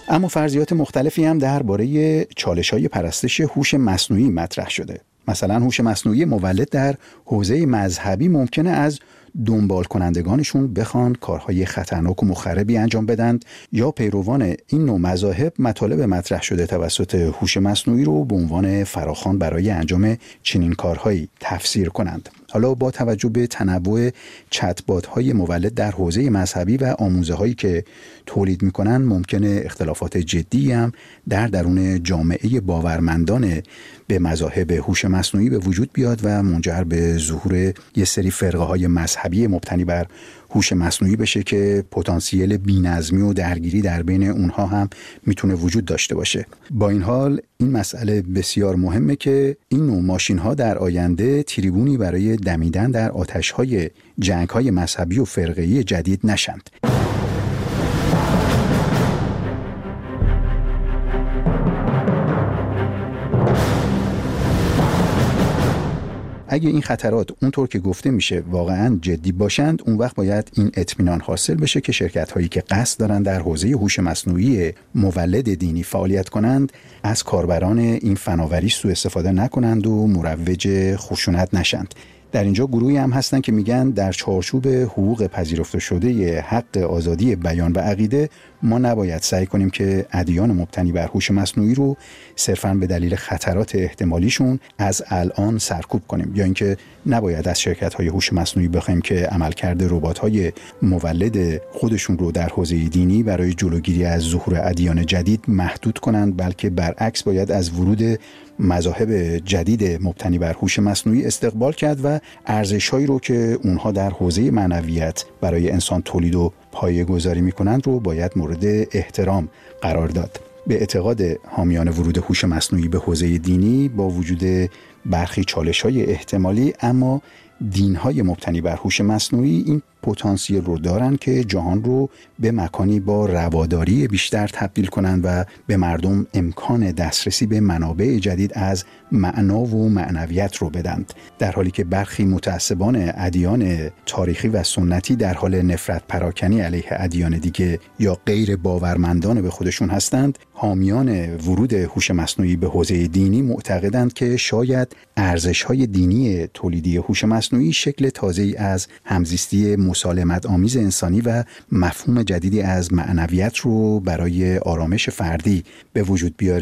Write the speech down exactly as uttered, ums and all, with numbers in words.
اما فرضیات مختلفی هم درباره چالش‌های پرستش هوش مصنوعی مطرح شده. مثلا هوش مصنوعی مولد در حوزه مذهبی ممکنه از دنبال کنندگانشون بخوان کارهای خطرناک و مخربی انجام بدند، یا پیروان این نوع مذاهب مطالب مطرح شده توسط هوش مصنوعی رو به عنوان فراخوان برای انجام چنین کارهایی تفسیر کنند. حالا با توجه به تنوع چت‌بات‌های مولد در حوزه مذهبی و آموزه‌هایی که تولید می‌کنن، ممکنه اختلافات جدی هم در درون جامعه باورمندان به مذاهب هوش مصنوعی به وجود بیاد و منجر به ظهور یه سری فرقه‌های مذهبی مبتنی بر هوش مصنوعی بشه که پتانسیل بی‌نظمی و درگیری در بین اونها هم میتونه وجود داشته باشه. با این حال این مسئله بسیار مهمه که این نوع ماشین‌ها در آینده تریبونی برای دمیدن در آتش‌های جنگ‌های مذهبی و فرقه‌ای جدید نشند. اگه این خطرات اونطور که گفته میشه واقعاً جدی باشند، اون وقت باید این اطمینان حاصل بشه که شرکت‌هایی که قصد دارن در حوزه هوش مصنوعی مولد دینی فعالیت کنند، از کاربران این فناوری سوء استفاده نکنند و مروج خشونت نشند. در اینجا گروهی هم هستن که میگن در چارچوب حقوق پذیرفته شده حق آزادی بیان و عقیده ما نباید سعی کنیم که ادیان مبتنی بر هوش مصنوعی رو صرفاً به دلیل خطرات احتمالیشون از الان سرکوب کنیم، یا اینکه نباید از شرکت‌های هوش مصنوعی بخوایم که عملکرد ربات‌های مولد خودشون رو در حوزه دینی برای جلوگیری از ظهور ادیان جدید محدود کنند، بلکه برعکس باید از ورود مذاهب جدید مبتنی بر هوش مصنوعی استقبال کرد و ارزش‌هایی رو که اونها در حوزه معنویت برای انسان تولید و پایه‌گذاری می‌کنند رو باید مورد احترام قرار داد. به اعتقاد حامیان ورود هوش مصنوعی به حوزه دینی، با وجود برخی چالش‌های احتمالی، اما دین‌های مبتنی بر هوش مصنوعی این پتانسیل رو دارن که جهان رو به مکانی با رواداری بیشتر تبدیل کنند و به مردم امکان دسترسی به منابع جدید از معنا و معنویت رو بدند، در حالی که برخی متعصبان ادیان تاریخی و سنتی در حال نفرت پراکنی علیه ادیان دیگه یا غیر باورمندان به خودشون هستند. حامیان ورود هوش مصنوعی به حوزه دینی معتقدند که شاید ارزش‌های دینی تولیدی هوش مصنوعی شکل تازه‌ای از همزیستی مسالمت آمیز انسانی و مفهوم جدیدی از معنویت رو برای آرامش فردی به وجود بیاره